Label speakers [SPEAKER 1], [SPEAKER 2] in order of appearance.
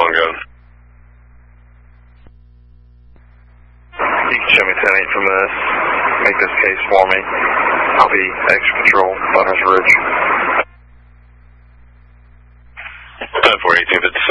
[SPEAKER 1] long gun.
[SPEAKER 2] You can show me 10-8 from this. Make this case for me. I'll be extra patrol, Butters Ridge.
[SPEAKER 1] 10-4, 18,